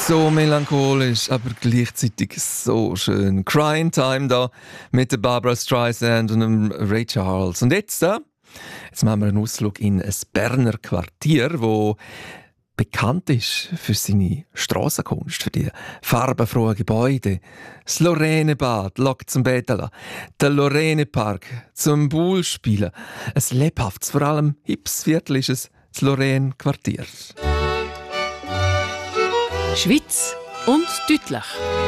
So melancholisch, aber gleichzeitig so schön. Crying Time da mit der Barbra Streisand und dem Ray Charles. Und jetzt machen wir einen Ausflug in ein Berner Quartier, wo bekannt ist für seine Strassenkunst, für die farbenfrohen Gebäude. Das Lorraine-Bad lockt zum Betteln, der Lorraine-Park zum Bullspielen. Ein lebhaftes, vor allem hips Viertel ist es, das Lorraine-Quartier. Schweiz und deutlich.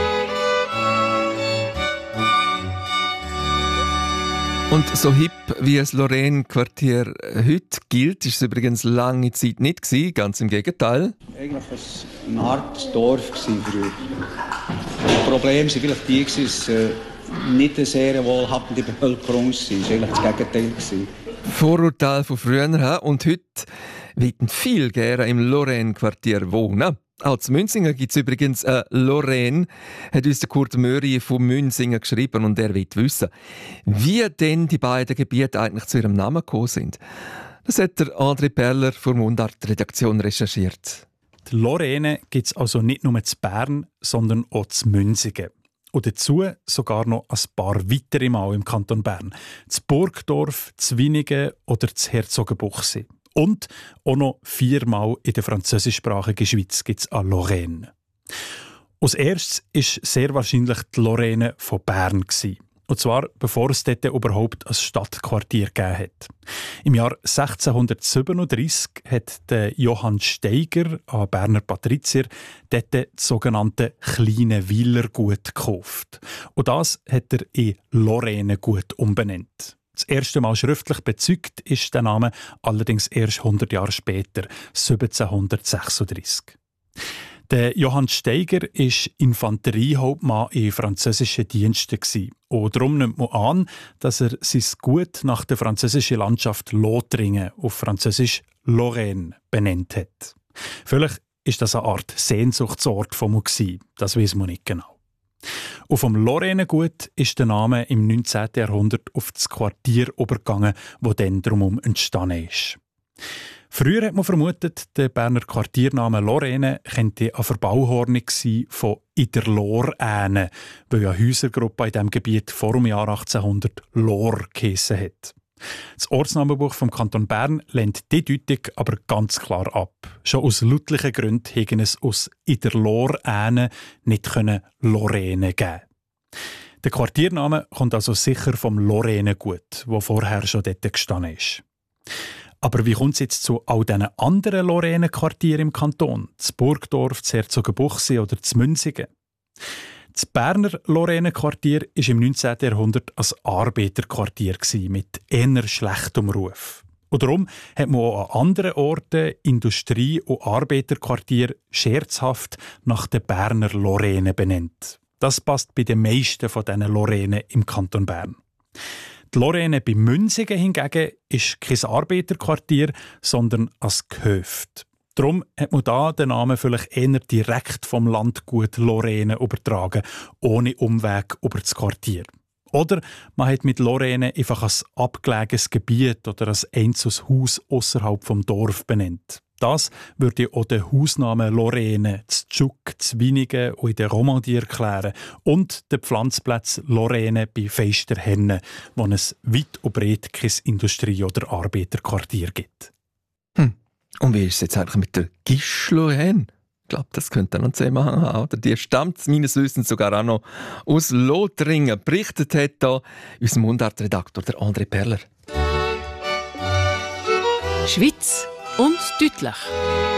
Und so hip wie das Lorraine-Quartier heute gilt, ist es übrigens lange Zeit nicht gewesen, ganz im Gegenteil. Eigentlich war es eine Art Dorf früher. Das Problem war vielleicht die, dass es nicht eine sehr wohlhabende Bevölkerung war. Es war eigentlich das Gegenteil. Vorurteil von früher und heute wollen viel gerne im Lorraine-Quartier wohnen. Auch zu Münzingen gibt es übrigens Lorraine, hat uns der Kurt Möri von Münzingen geschrieben und er will wissen, wie denn die beiden Gebiete eigentlich zu ihrem Namen gekommen sind. Das hat der André Perler von Mundart-Redaktion recherchiert. Die Lorraine gibt es also nicht nur zu Bern, sondern auch zu Münzingen. Und dazu sogar noch ein paar weitere Mal im Kanton Bern. Das Burgdorf, Zwinigen oder das Herzogenbuchsee. Und auch noch 4 Mal in der französischsprachigen Schweiz gibt es eine Lorraine. Als erstes war sehr wahrscheinlich die Lorraine von Bern. Und zwar bevor es dort überhaupt ein Stadtquartier gegeben hat. Im Jahr 1637 hat der Johann Steiger, ein Berner Patrizier, dort das sogenannte kleine Weilergut gekauft. Und das hat er in Lorraine-Gut umbenannt. Das erste Mal schriftlich bezeugt ist der Name allerdings erst 100 Jahre später, 1736. Der Johann Steiger war Infanteriehauptmann in französischen Diensten. Und darum nimmt man an, dass er sein Gut nach der französischen Landschaft Lothringen, auf Französisch Lorraine, benannt hat. Vielleicht war das eine Art Sehnsuchtsort von ihm, das weiß man nicht genau. Und vom Lorraine-Gut ist der Name im 19. Jahrhundert auf das Quartier übergegangen, das dann drumherum entstanden ist. Früher hat man vermutet, der Berner Quartiername Lorraine könnte eine Verbauhornung sein von «in der Loräne», weil eine Häusergruppe in diesem Gebiet vor dem Jahr 1800 Lor geheissen hat. Das Ortsnamenbuch vom Kanton Bern lehnt die Deutung aber ganz klar ab. Schon aus lautlichen Gründen hätten es aus «in der Loräne» nicht Lorraine geben. Der Quartiername kommt also sicher vom Lorraine-Gut, wo vorher schon dort gestanden ist. Aber wie kommt es jetzt zu all diesen anderen Lorraine-Quartieren im Kanton? Das Burgdorf, das Herzogenbuchsee oder das Münzingen? Das Berner Lorraine-Quartier war im 19. Jahrhundert ein Arbeiterquartier mit eher schlechtem Ruf. Und darum hat man auch an anderen Orten Industrie- und Arbeiterquartier scherzhaft nach der Berner Lorraine benannt. Das passt bei den meisten von diesen Lorraine im Kanton Bern. Die Lorraine bei Münzingen hingegen ist kein Arbeiterquartier, sondern ein Gehöft. Darum hat man da den Namen vielleicht eher direkt vom Landgut Lorraine übertragen, ohne Umweg über das Quartier. Oder man hat mit Lorraine einfach ein abgelegenes Gebiet oder ein einzelnes Haus außerhalb vom Dorf benannt. Das würde auch den Hausnamen Lorraine, Zschuk, Zwinigen und in der Romandie erklären und den Pflanzplatz Lorraine bei Feisterhenne, wo es weit und breit kein Industrie- oder Arbeiterquartier gibt. Und wie ist es jetzt eigentlich mit der Guiche Lorraine? Ich glaube, das könnte noch einen Zusammenhang haben. Oder? Die stammt meines Wissens sogar auch noch aus Lothringen. Berichtet hat da unser Mundart-Redaktor, der André Perler. Schweiz und deutlich.